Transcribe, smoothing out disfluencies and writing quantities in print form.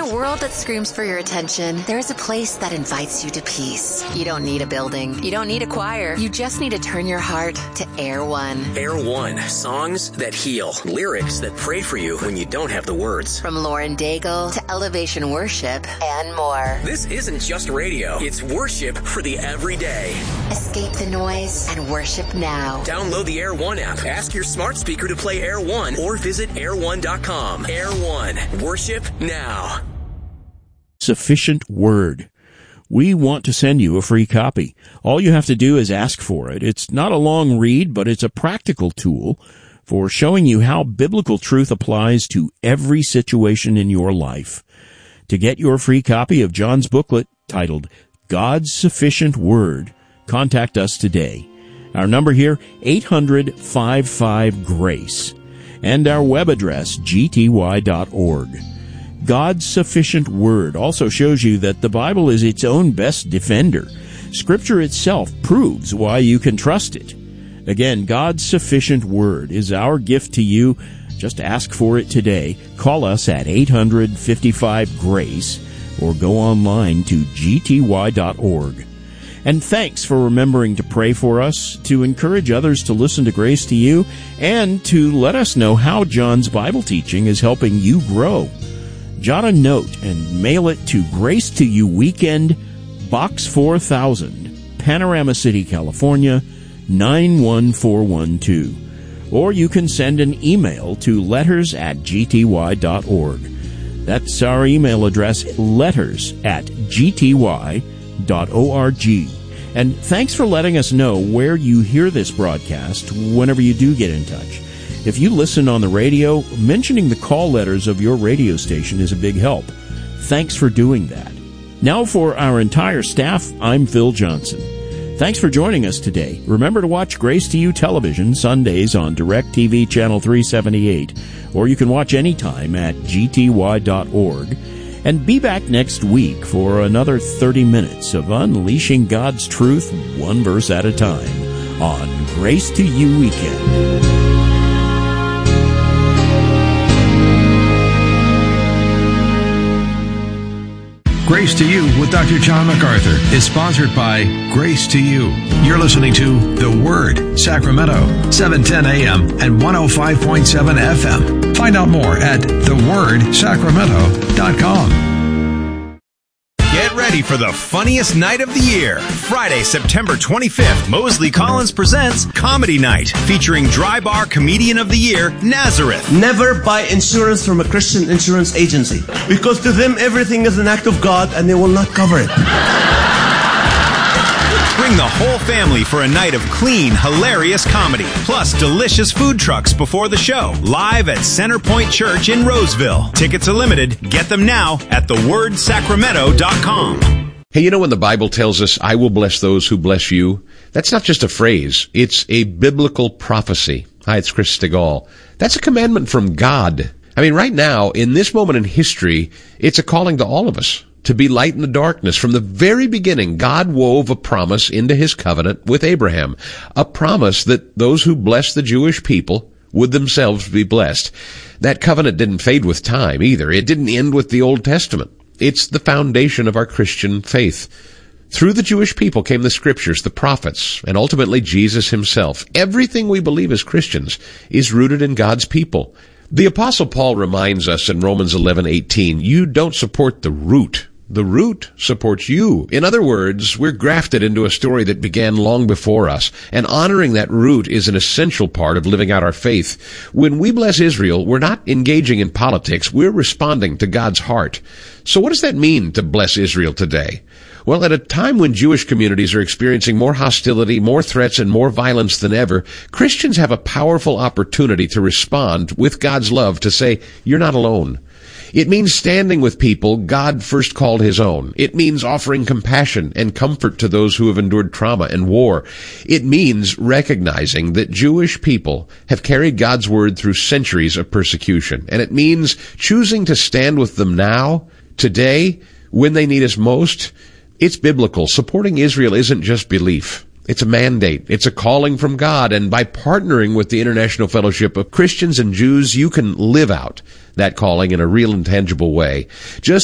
a world that screams for your attention, there is a place that invites you to peace. You don't need a building. You don't need a choir. You just need to turn your heart to Air One. Air One. Songs that heal. Lyrics that pray for you when you don't have the words. From Lauren Daigle to Elevation Worship and more. This isn't just radio. It's worship for the everyday. Escape the noise and worship now. Download the Air One app. Ask your smart speaker to play Air One or visit air1.com. Air One. Worship now. Sufficient Word. We want to send you a free copy. All you have to do is ask for it. It's not a long read, but it's a practical tool for showing you how biblical truth applies to every situation in your life. To get your free copy of John's booklet titled God's Sufficient Word, contact us today. Our number here, 800-55-GRACE, and our web address, gty.org. God's Sufficient Word also shows you that the Bible is its own best defender. Scripture itself proves why you can trust it. Again, God's Sufficient Word is our gift to you. Just ask for it today. Call us at 800-55-GRACE or go online to gty.org. And thanks for remembering to pray for us, to encourage others to listen to Grace to You, and to let us know how John's Bible teaching is helping you grow. Jot a note and mail it to Grace to You Weekend, Box 4000, Panorama City, California, 91412. Or you can send an email to letters@gty.org. That's our email address, letters@gty.org. And thanks for letting us know where you hear this broadcast whenever you do get in touch. If you listen on the radio, mentioning the call letters of your radio station is a big help. Thanks for doing that. Now for our entire staff, I'm Phil Johnson. Thanks for joining us today. Remember to watch Grace to You Television Sundays on DirecTV Channel 378, or you can watch anytime at gty.org. And be back next week for another 30 minutes of unleashing God's truth one verse at a time on Grace to You Weekend. Grace to You with Dr. John MacArthur is sponsored by Grace to You. You're listening to The Word, Sacramento, 710 AM and 105.7 FM. Find out more at thewordsacramento.com. Get ready for the funniest night of the year. Friday, September 25th, Mosley Collins presents Comedy Night, featuring Dry Bar Comedian of the Year, Nazareth. Never buy insurance from a Christian insurance agency, because to them everything is an act of God and they will not cover it. Bring the whole family for a night of clean, hilarious comedy, plus delicious food trucks before the show, live at Centerpoint Church in Roseville. Tickets are limited. Get them now at thewordsacramento.com. Hey, you know when the Bible tells us, I will bless those who bless you? That's not just a phrase. It's a biblical prophecy. Hi, it's Chris Stigall. That's a commandment from God. I mean, right now, in this moment in history, it's a calling to all of us to be light in the darkness. From the very beginning, God wove a promise into his covenant with Abraham, a promise that those who bless the Jewish people would themselves be blessed. That covenant didn't fade with time either. It didn't end with the Old Testament. It's the foundation of our Christian faith. Through the Jewish people came the scriptures, the prophets, and ultimately Jesus himself. Everything we believe as Christians is rooted in God's people. The Apostle Paul reminds us in Romans 11:18, you don't support the root. The root supports you. In other words, we're grafted into a story that began long before us, and honoring that root is an essential part of living out our faith. When we bless Israel, we're not engaging in politics, we're responding to God's heart. So what does that mean to bless Israel today? Well, at a time when Jewish communities are experiencing more hostility, more threats, and more violence than ever, Christians have a powerful opportunity to respond with God's love to say, you're not alone. It means standing with people God first called his own. It means offering compassion and comfort to those who have endured trauma and war. It means recognizing that Jewish people have carried God's word through centuries of persecution. And it means choosing to stand with them now, today, when they need us most. It's biblical. Supporting Israel isn't just belief. It's a mandate. It's a calling from God. And by partnering with the International Fellowship of Christians and Jews, you can live out that calling in a real and tangible way. Just